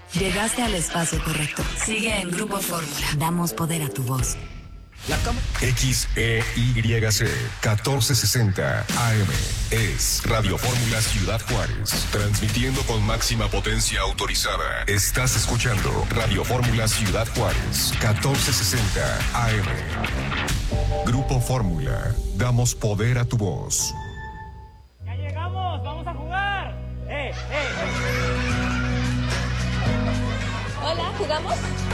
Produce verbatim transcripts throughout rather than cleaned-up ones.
Llegaste al espacio correcto. Sigue en Grupo Fórmula. Damos poder a tu voz. La cámara. X E Y C catorce sesenta A M es Radio Fórmula Ciudad Juárez, transmitiendo con máxima potencia autorizada. Estás escuchando Radio Fórmula Ciudad Juárez, catorce sesenta A M. Grupo Fórmula, damos poder a tu voz. ¡Ya llegamos! ¡Vamos a jugar! ¡Eh, eh! Hola, ¿jugamos?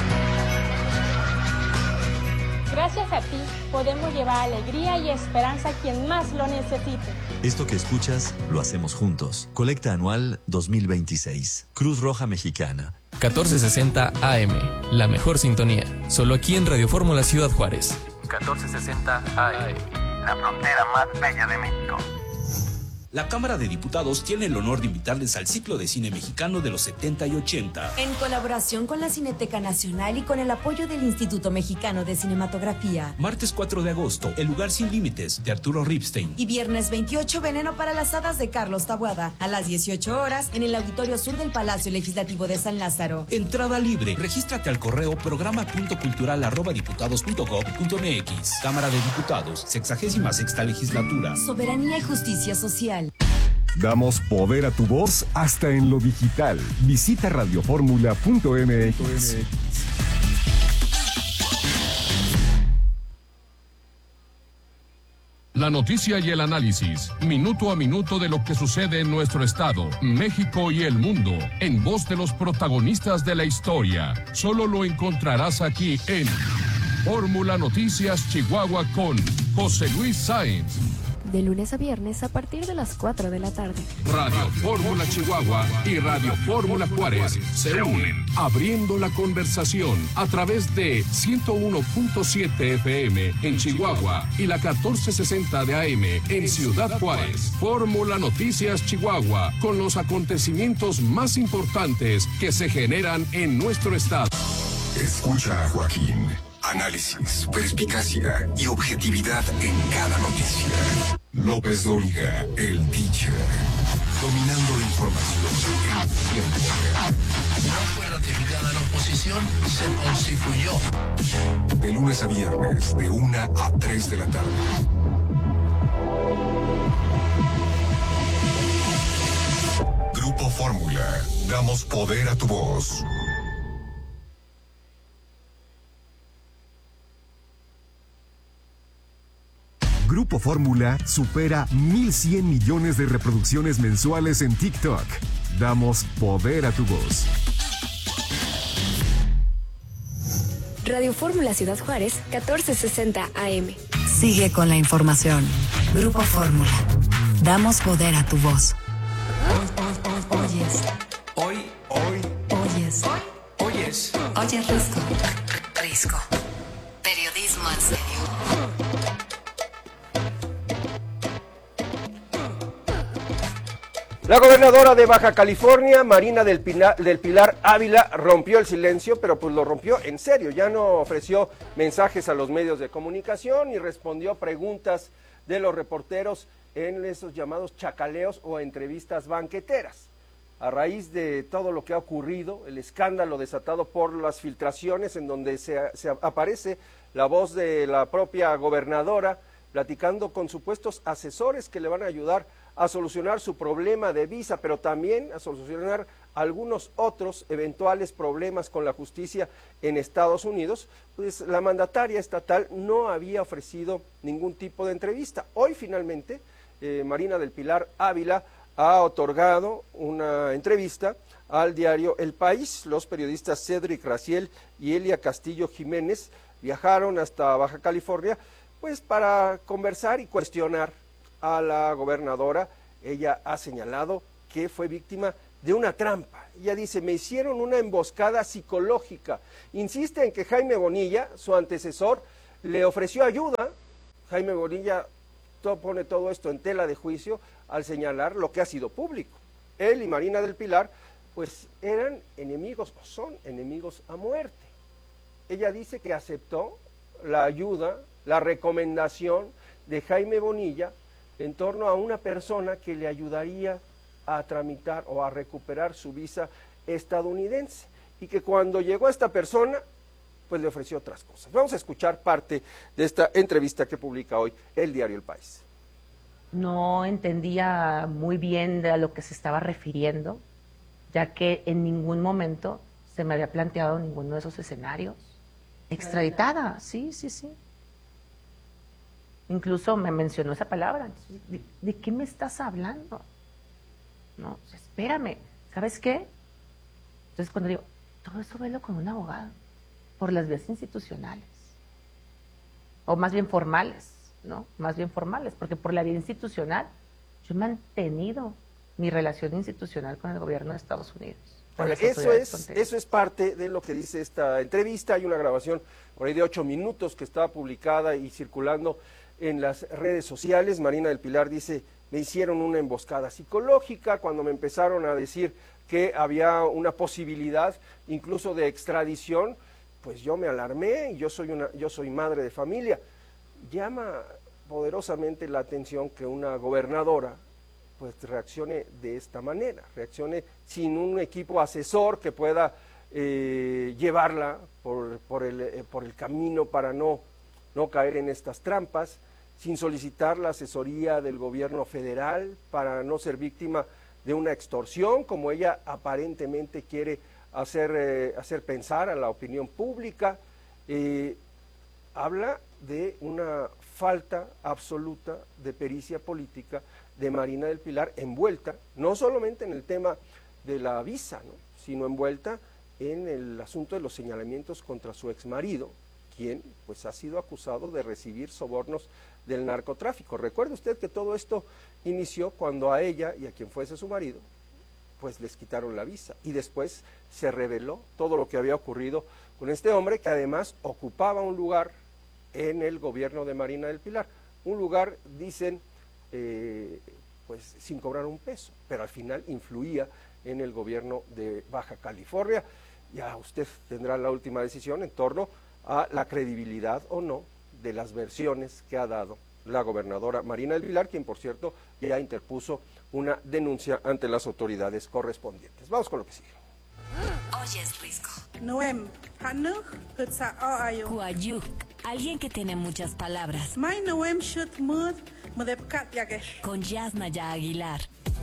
Gracias a ti, podemos llevar alegría y esperanza a quien más lo necesite. Esto que escuchas, lo hacemos juntos. Colecta anual dos mil veintiséis. Cruz Roja Mexicana. catorce sesenta A M, la mejor sintonía. Solo aquí en Radio Fórmula Ciudad Juárez. catorce sesenta A M, la frontera más bella de México. La Cámara de Diputados tiene el honor de invitarles al ciclo de cine mexicano de los setenta y ochenta. En colaboración con la Cineteca Nacional y con el apoyo del Instituto Mexicano de Cinematografía. Martes cuatro de agosto, El lugar sin límites, de Arturo Ripstein. Y viernes veintiocho, Veneno para las hadas, de Carlos Taboada. A las dieciocho horas, en el Auditorio Sur del Palacio Legislativo de San Lázaro. Entrada libre. Regístrate al correo programa punto cultural arroba diputados punto gob punto mx. Cámara de Diputados, sexagésima sexta legislatura. Soberanía y justicia social. Damos poder a tu voz hasta en lo digital. Visita radio fórmula punto m x. La noticia y el análisis, minuto a minuto de lo que sucede en nuestro estado, México y el mundo, en voz de los protagonistas de la historia. Solo lo encontrarás aquí en Fórmula Noticias Chihuahua con José Luis Sáenz. De lunes a viernes a partir de las cuatro de la tarde. Radio Fórmula Chihuahua y Radio Fórmula Juárez se unen, abriendo la conversación a través de ciento uno punto siete F M en Chihuahua y la catorce sesenta de A M en Ciudad Juárez. Fórmula Noticias Chihuahua, con los acontecimientos más importantes que se generan en nuestro estado. Escucha a Joaquín. Análisis, perspicacia y objetividad en cada noticia. López Dóriga, el teacher. Dominando la información en tiempo real. No fue ratificada la oposición, se constituyó. De lunes a viernes, de una a tres de la tarde. Grupo Fórmula, damos poder a tu voz. Grupo Fórmula supera mil cien millones de reproducciones mensuales en TikTok. Damos poder a tu voz. Radio Fórmula Ciudad Juárez, catorce sesenta A M. Sigue con la información. Grupo Fórmula. Damos poder a tu voz. Oyes. Hoy, hoy, Oyes. oyes. Oyes Risco. Risco. Periodismo en serio. La gobernadora de Baja California, Marina del Pilar, del Pilar Ávila, rompió el silencio, pero pues lo rompió en serio. Ya no ofreció mensajes a los medios de comunicación y respondió preguntas de los reporteros en esos llamados chacaleos o entrevistas banqueteras. A raíz de todo lo que ha ocurrido, el escándalo desatado por las filtraciones en donde se, se aparece la voz de la propia gobernadora platicando con supuestos asesores que le van a ayudar a solucionar su problema de visa, pero también a solucionar algunos otros eventuales problemas con la justicia en Estados Unidos, pues la mandataria estatal no había ofrecido ningún tipo de entrevista. Hoy finalmente eh, Marina del Pilar Ávila ha otorgado una entrevista al diario El País. Los periodistas Cedric Raciel y Elia Castillo Jiménez viajaron hasta Baja California pues para conversar y cuestionar a la gobernadora. Ella ha señalado que fue víctima de una trampa. Ella dice, me hicieron una emboscada psicológica. Insiste en que Jaime Bonilla, su antecesor, le ofreció ayuda. Jaime Bonilla todo, pone todo esto en tela de juicio al señalar lo que ha sido público. Él y Marina del Pilar, pues eran enemigos, o son enemigos a muerte. Ella dice que aceptó la ayuda, la recomendación de Jaime Bonilla en torno a una persona que le ayudaría a tramitar o a recuperar su visa estadounidense. y que cuando llegó esta persona, pues le ofreció otras cosas. Vamos a escuchar parte de esta entrevista que publica hoy el diario El País. No entendía muy bien a lo que se estaba refiriendo, ya que en ningún momento se me había planteado ninguno de esos escenarios. Extraditada, sí, sí, sí. Incluso me mencionó esa palabra. ¿De, de qué me estás hablando? No, espérame, ¿sabes qué? Entonces cuando digo, todo eso velo con un abogado, por las vías institucionales, o más bien formales, ¿no? Más bien formales, porque por la vía institucional yo he mantenido mi relación institucional con el gobierno de Estados Unidos. Bueno, eso es, eso es parte de lo que dice esta entrevista. Hay una grabación por ahí de ocho minutos que estaba publicada y circulando en las redes sociales. Marina del Pilar dice, me hicieron una emboscada psicológica cuando me empezaron a decir que había una posibilidad incluso de extradición, pues yo me alarmé y yo soy una, yo soy madre de familia. Llama poderosamente la atención que una gobernadora pues reaccione de esta manera, reaccione sin un equipo asesor que pueda eh, llevarla por, por, el, eh, por el camino para no, no caer en estas trampas, sin solicitar la asesoría del gobierno federal para no ser víctima de una extorsión, como ella aparentemente quiere hacer, eh, hacer pensar a la opinión pública. Eh, habla de una falta absoluta de pericia política de Marina del Pilar, envuelta no solamente en el tema de la visa, ¿no?, sino envuelta en el asunto de los señalamientos contra su exmarido, quien pues ha sido acusado de recibir sobornos del narcotráfico. Recuerde usted que todo esto inició cuando a ella y a quien fuese su marido pues les quitaron la visa, y después se reveló todo lo que había ocurrido con este hombre, que además ocupaba un lugar en el gobierno de Marina del Pilar, un lugar, dicen, eh, pues sin cobrar un peso, pero al final influía en el gobierno de Baja California. Ya usted tendrá la última decisión en torno a la credibilidad o no de las versiones que ha dado la gobernadora Marina del Pilar, quien por cierto ya interpuso una denuncia ante las autoridades correspondientes. Vamos con lo que sigue. Oyes, Risco. Noem, Hanuj, Hutsa Ayo. Kuayuk, alguien que tiene muchas palabras. Mai Noem Shut Mud, Mudepkat Yagesh. Con Yasnaya Aguilar.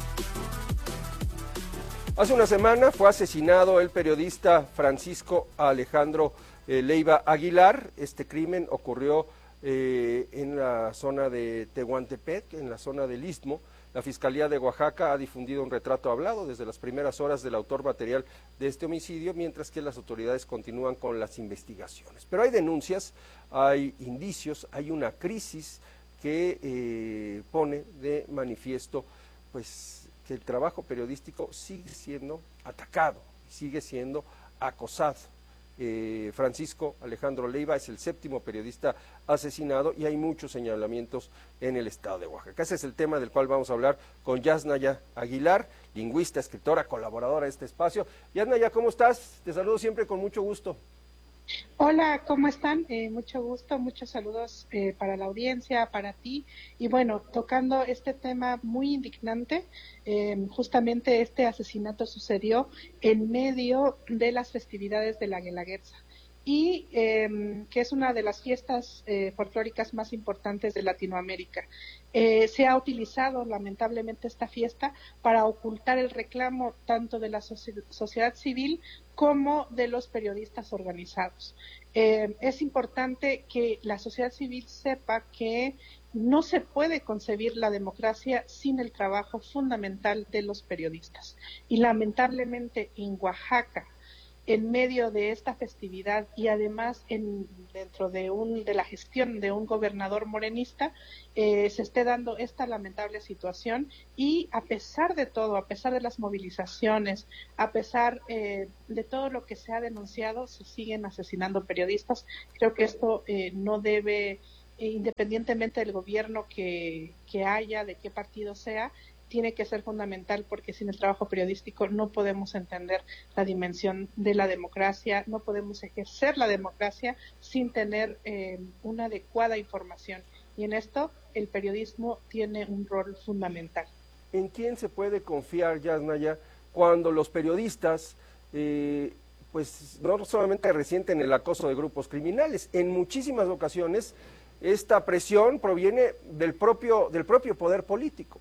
Hace una semana fue asesinado el periodista Francisco Alejandro eh, Leiva Aguilar. Este crimen ocurrió eh, en la zona de Tehuantepec, en la zona del Istmo. La Fiscalía de Oaxaca ha difundido un retrato hablado desde las primeras horas del autor material de este homicidio, mientras que las autoridades continúan con las investigaciones. Pero hay denuncias, hay indicios, hay una crisis que eh, pone de manifiesto pues que el trabajo periodístico sigue siendo atacado, sigue siendo acosado. Eh, Francisco Alejandro Leiva es el séptimo periodista asesinado y hay muchos señalamientos en el estado de Oaxaca. Ese es el tema del cual vamos a hablar con Yasnaya Aguilar, lingüista, escritora, colaboradora de este espacio. Yasnaya, ¿cómo estás? Te saludo siempre con mucho gusto. Hola, ¿cómo están? Eh, mucho gusto, muchos saludos eh, para la audiencia, para ti. Y bueno, tocando este tema muy indignante, eh, justamente este asesinato sucedió en medio de las festividades de la Guelaguetza, y eh, que es una de las fiestas eh, folclóricas más importantes de Latinoamérica. Eh, se ha utilizado lamentablemente esta fiesta para ocultar el reclamo tanto de la soci- sociedad civil como de los periodistas organizados. Eh, es importante que la sociedad civil sepa que no se puede concebir la democracia sin el trabajo fundamental de los periodistas. Y lamentablemente en Oaxaca, en medio de esta festividad y además en, dentro de, un, de la gestión de un gobernador morenista, eh, se esté dando esta lamentable situación, y a pesar de todo, a pesar de las movilizaciones, a pesar eh, de todo lo que se ha denunciado, se siguen asesinando periodistas. Creo que esto eh, no debe, eh, independientemente del gobierno que, que haya, de qué partido sea, tiene que ser fundamental, porque sin el trabajo periodístico no podemos entender la dimensión de la democracia, no podemos ejercer la democracia sin tener eh, una adecuada información. Y en esto el periodismo tiene un rol fundamental. ¿En quién se puede confiar, Yasnaya, cuando los periodistas eh, pues no solamente resienten el acoso de grupos criminales, en muchísimas ocasiones esta presión proviene del propio, del propio poder político.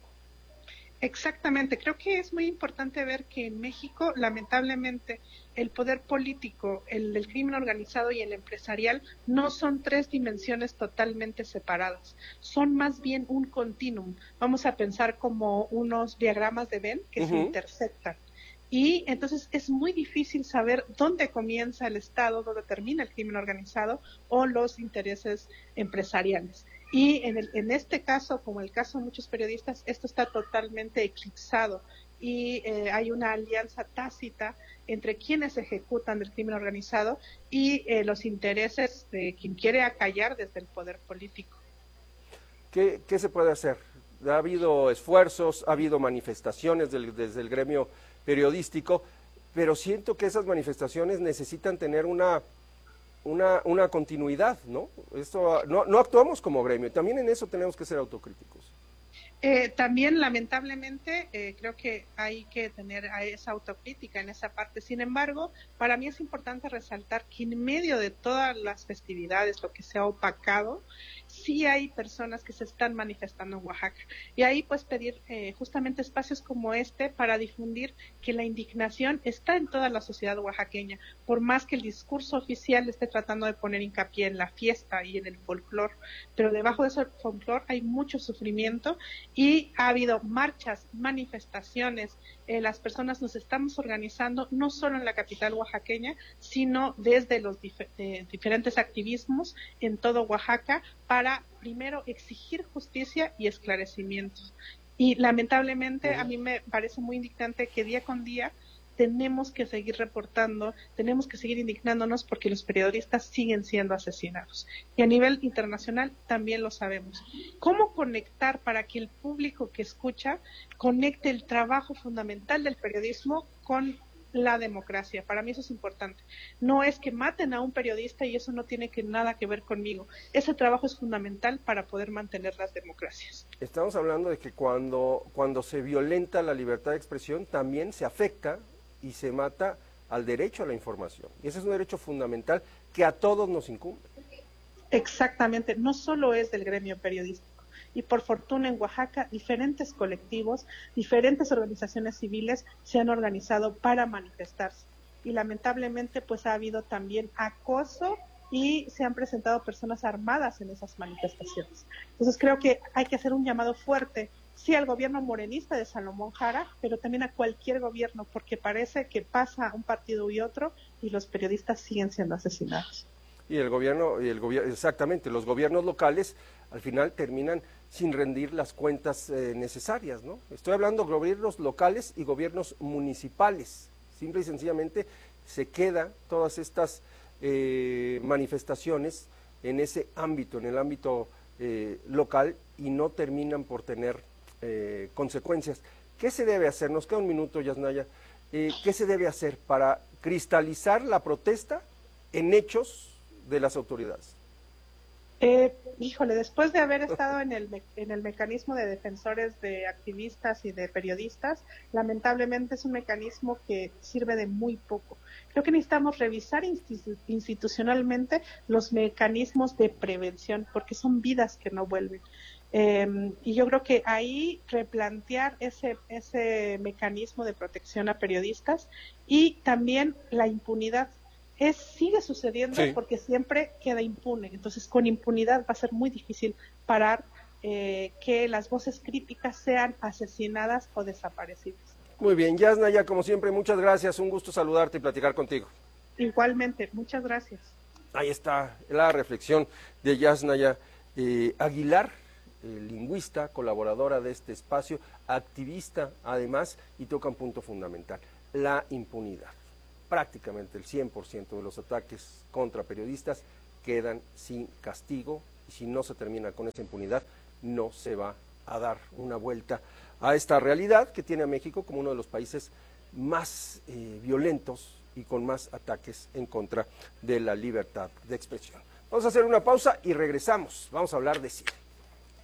Exactamente, creo que es muy importante ver que en México, lamentablemente, el poder político, el del crimen organizado y el empresarial no son tres dimensiones totalmente separadas, son más bien un continuum. Vamos a pensar como unos diagramas de Venn que uh-huh. se intersectan. Y entonces es muy difícil saber dónde comienza el Estado, dónde termina el crimen organizado o los intereses empresariales. Y en, el, en este caso, como el caso de muchos periodistas, esto está totalmente eclipsado y eh, hay una alianza tácita entre quienes ejecutan el crimen organizado y eh, los intereses de quien quiere acallar desde el poder político. ¿Qué, qué se puede hacer? Ha habido esfuerzos, ha habido manifestaciones del, desde el gremio periodístico, pero siento que esas manifestaciones necesitan tener una... Una, una continuidad, ¿no? Esto, no, no actuamos como gremio, también en eso tenemos que ser autocríticos. Eh, también, lamentablemente, eh, creo que hay que tener a esa autocrítica en esa parte. Sin embargo, para mí es importante resaltar que en medio de todas las festividades, lo que se ha opacado, sí hay personas que se están manifestando en Oaxaca. Y ahí pues pedir eh, justamente espacios como este para difundir que la indignación está en toda la sociedad oaxaqueña, por más que el discurso oficial esté tratando de poner hincapié en la fiesta y en el folclor, pero debajo de ese folclor hay mucho sufrimiento y ha habido marchas, manifestaciones, eh, las personas nos estamos organizando no solo en la capital oaxaqueña, sino desde los dif- eh, diferentes activismos en todo Oaxaca para primero exigir justicia y esclarecimiento. Y lamentablemente a mí me parece muy indignante que día con día tenemos que seguir reportando, tenemos que seguir indignándonos porque los periodistas siguen siendo asesinados. Y a nivel internacional también lo sabemos. ¿Cómo conectar para que el público que escucha conecte el trabajo fundamental del periodismo con la democracia? Para mí eso es importante. No es que maten a un periodista y eso no tiene que nada que ver conmigo. Ese trabajo es fundamental para poder mantener las democracias. Estamos hablando de que cuando, cuando se violenta la libertad de expresión también se afecta y se mata al derecho a la información. Y ese es un derecho fundamental que a todos nos incumbe. Exactamente, no solo es del gremio periodístico. Y por fortuna en Oaxaca diferentes colectivos, diferentes organizaciones civiles se han organizado para manifestarse. Y lamentablemente pues ha habido también acoso y se han presentado personas armadas en esas manifestaciones. Entonces creo que hay que hacer un llamado fuerte, sí al gobierno morenista de Salomón Jara, pero también a cualquier gobierno, porque parece que pasa un partido y otro y los periodistas siguen siendo asesinados. Y el gobierno, y el gobierno, exactamente, los gobiernos locales al final terminan sin rendir las cuentas eh, necesarias, ¿no? Estoy hablando de gobiernos locales y gobiernos municipales. Simple y sencillamente se quedan todas estas eh, manifestaciones en ese ámbito, en el ámbito eh, local, y no terminan por tener eh, consecuencias. ¿Qué se debe hacer? Nos queda un minuto, Yasnaya. Eh, ¿Qué se debe hacer para cristalizar la protesta en hechos de las autoridades? Eh, híjole, después de haber estado en el, me- en el mecanismo de defensores de activistas y de periodistas, lamentablemente es un mecanismo que sirve de muy poco. Creo que necesitamos revisar institu- institucionalmente los mecanismos de prevención, porque son vidas que no vuelven. Eh, y yo creo que ahí replantear ese, ese mecanismo de protección a periodistas y también la impunidad. Es, sigue sucediendo sí. porque siempre queda impune. Entonces, con impunidad va a ser muy difícil parar eh, que las voces críticas sean asesinadas o desaparecidas. Muy bien, Yasnaya, como siempre, muchas gracias. Un gusto saludarte y platicar contigo. Igualmente, muchas gracias. Ahí está la reflexión de Yasnaya eh, Aguilar, eh, lingüista, colaboradora de este espacio, activista además, y toca un punto fundamental, la impunidad. Prácticamente el cien por ciento de los ataques contra periodistas quedan sin castigo, y si no se termina con esa impunidad, no se va a dar una vuelta a esta realidad que tiene a México como uno de los países más eh, violentos y con más ataques en contra de la libertad de expresión. Vamos a hacer una pausa y regresamos. Vamos a hablar de cine.